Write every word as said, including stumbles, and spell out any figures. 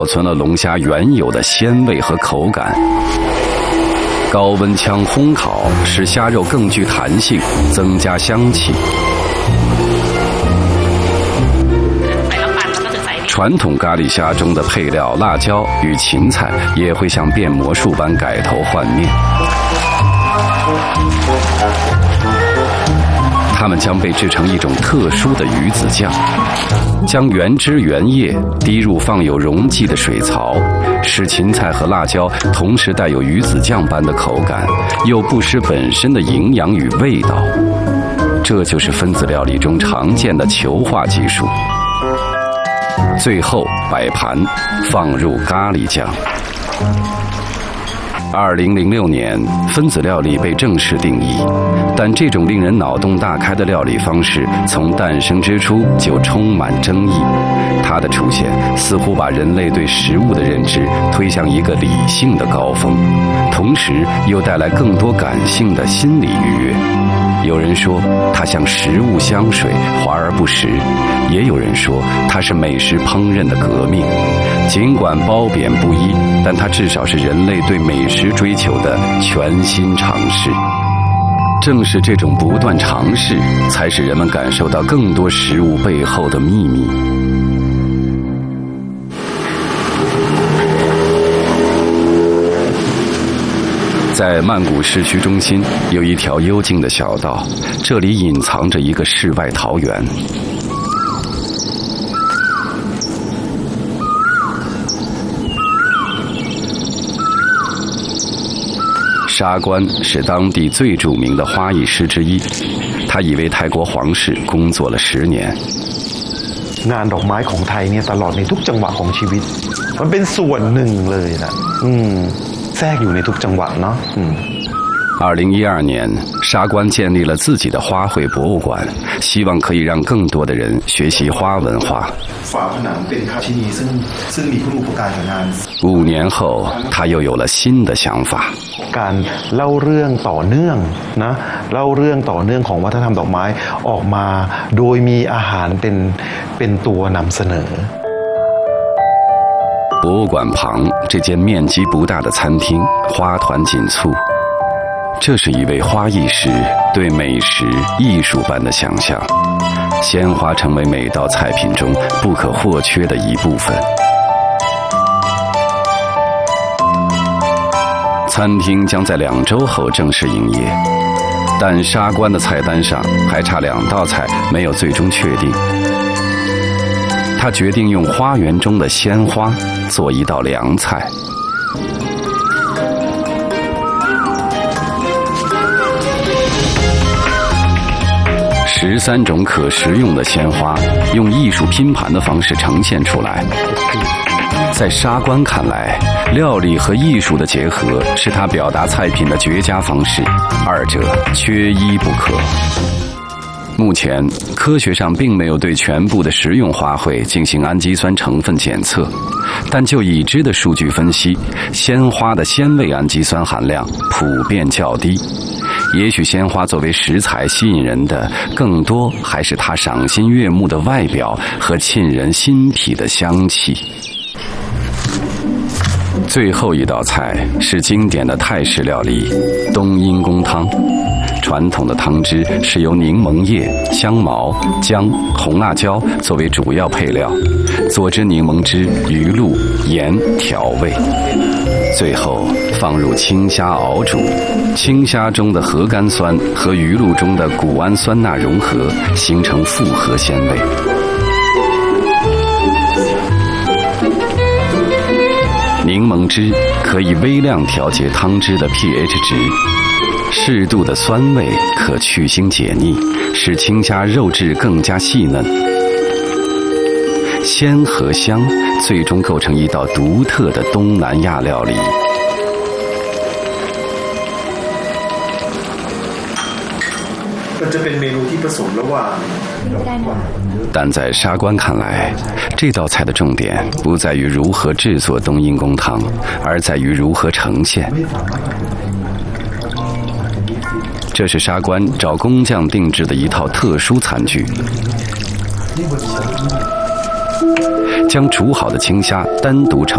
保存了龙虾原有的鲜味和口感。高温枪烘烤使虾肉更具弹性，增加香气。传统咖喱虾中的配料辣椒与芹菜也会像变魔术般改头换面。它们将被制成一种特殊的鱼子酱，将原汁原液滴入放有溶剂的水槽，使芹菜和辣椒同时带有鱼子酱般的口感，又不失本身的营养与味道。这就是分子料理中常见的球化技术。最后摆盘，放入咖喱酱。二零零六年，分子料理被正式定义，但这种令人脑洞大开的料理方式从诞生之初就充满争议。它的出现似乎把人类对食物的认知推向一个理性的高峰，同时又带来更多感性的心理愉悦。有人说它像食物香水，华而不实；也有人说它是美食烹饪的革命。尽管褒贬不一，但它至少是人类对美食追求的全新尝试。正是这种不断尝试，才使人们感受到更多食物背后的秘密。在曼谷市区中心有一条幽静的小道，这里隐藏着一个世外桃源。沙关是当地最著名的花艺师之一，他已为泰国皇室工作了十年。 งานดอกไม้ของไทยเนี่ยตลอดในทุกจังหวะของชีวิตมันเป็นส่วนหนึ่งเลยนะอืมแทรกอยู่ในทุกจังหวะเนาะอืม二零一二年，沙关建立了自己的花卉博物馆，希望可以让更多的人学习花文化。五年后，他又有了新的想法。 การเล่าเรื่องต่อเนื่องนะเล่าเรื่องต่อเนื่องของวัฒนธรรมดอกไม้ออกมาโดยมีอาหารเป็นเป็นตัวนำเสนอ。 博物馆旁这间面积不大的餐厅，花团锦簇。这是一位花艺师对美食艺术般的想象，鲜花成为每道菜品中不可或缺的一部分。餐厅将在两周后正式营业，但沙关的菜单上还差两道菜没有最终确定。他决定用花园中的鲜花做一道凉菜。十三种可食用的鲜花，用艺术拼盘的方式呈现出来。在沙关看来，料理和艺术的结合是他表达菜品的绝佳方式，二者缺一不可。目前，科学上并没有对全部的食用花卉进行氨基酸成分检测，但就已知的数据分析，鲜花的鲜味氨基酸含量普遍较低。也许鲜花作为食材吸引人的，更多还是它赏心悦目的外表和沁人心脾的香气。最后一道菜是经典的泰式料理冬阴功汤。传统的汤汁是由柠檬叶、香茅、姜、红辣椒作为主要配料，佐之柠檬汁、鱼露、盐调味，最后放入青虾熬煮。青虾中的核苷酸和鱼露中的谷氨酸钠融合，形成复合鲜味。柠檬汁可以微量调节汤汁的 pH 值，适度的酸味可去腥解腻，使青虾肉质更加细嫩。鲜和香最终构成一道独特的东南亚料理。但在沙关看来，这道菜的重点不在于如何制作冬阴功汤，而在于如何呈现。这是沙关找工匠定制的一套特殊餐具，将煮好的青虾单独盛